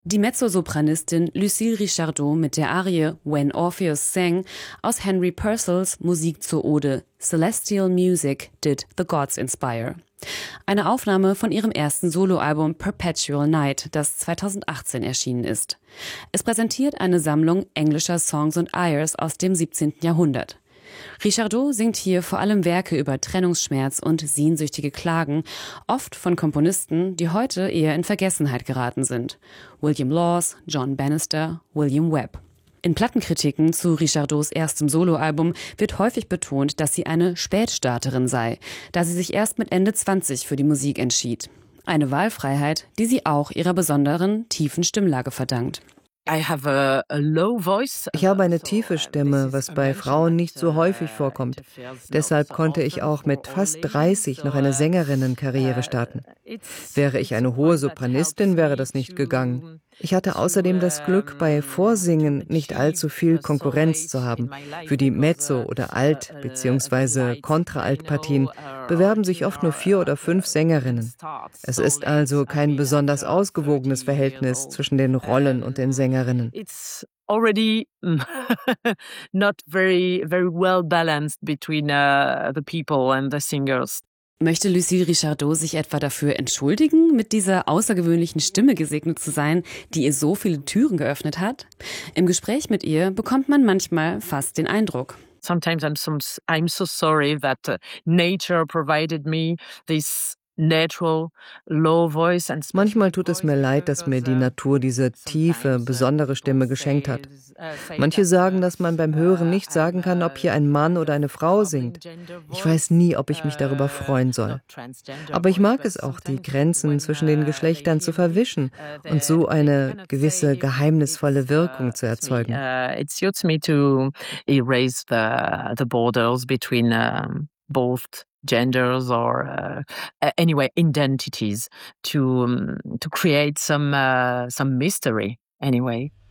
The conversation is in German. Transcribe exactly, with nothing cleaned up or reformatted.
Die Mezzosopranistin Lucille Richardot mit der Arie When Orpheus Sang aus Henry Purcells Musik zur Ode Celestial Music Did the Gods Inspire. Eine Aufnahme von ihrem ersten Soloalbum Perpetual Night, das zweitausendachtzehn erschienen ist. Es präsentiert eine Sammlung englischer Songs und Airs aus dem siebzehnten Jahrhundert. Richardot singt hier vor allem Werke über Trennungsschmerz und sehnsüchtige Klagen, oft von Komponisten, die heute eher in Vergessenheit geraten sind. William Laws, John Bannister, William Webb. In Plattenkritiken zu Richardots erstem Soloalbum wird häufig betont, dass sie eine Spätstarterin sei, da sie sich erst mit Ende zwanzig für die Musik entschied. Eine Wahlfreiheit, die sie auch ihrer besonderen, tiefen Stimmlage verdankt. Ich habe eine tiefe Stimme, was bei Frauen nicht so häufig vorkommt. Deshalb konnte ich auch mit fast dreißig noch eine Sängerinnenkarriere starten. Wäre ich eine hohe Sopranistin, wäre das nicht gegangen. Ich hatte außerdem das Glück, bei Vorsingen nicht allzu viel Konkurrenz zu haben. Für die Mezzo- oder Alt- bzw. Kontra-Alt-Partien bewerben sich oft nur vier oder fünf Sängerinnen. Es ist also kein besonders ausgewogenes Verhältnis zwischen den Rollen und den Sängerinnen. It's already not very, very well balanced between uh, the people and the singers. Möchte Lucille Richardot sich etwa dafür entschuldigen, mit dieser außergewöhnlichen Stimme gesegnet zu sein, die ihr so viele Türen geöffnet hat? Im Gespräch mit ihr bekommt man manchmal fast den Eindruck. Sometimes I'm so, I'm so sorry that uh, nature provided me this natural, low voice and Manchmal tut es mir leid, dass mir die Natur diese tiefe, besondere Stimme geschenkt hat. Manche sagen, dass man beim Hören nicht sagen kann, ob hier ein Mann oder eine Frau singt. Ich weiß nie, ob ich mich darüber freuen soll. Aber ich mag es auch, die Grenzen zwischen den Geschlechtern zu verwischen und so eine gewisse geheimnisvolle Wirkung zu erzeugen. It suits me to erase the, the borders between um, both genders or uh, anyway identities to um, to create some uh, some mystery anyway.